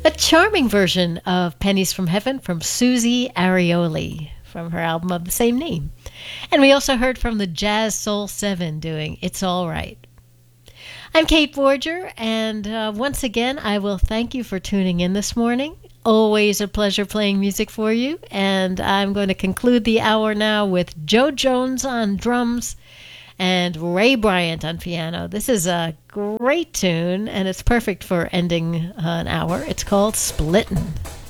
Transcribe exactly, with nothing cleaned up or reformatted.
A charming version of Pennies from Heaven from Susie Arioli from her album of the same name. And we also heard from the Jazz Soul seven doing It's All Right. I'm Kate Borger, and uh, once again, I will thank you for tuning in this morning. Always a pleasure playing music for you, and I'm going to conclude the hour now with Joe Jones on drums and Ray Bryant on piano. This is a great tune, and it's perfect for ending uh, an hour. It's called Splittin'.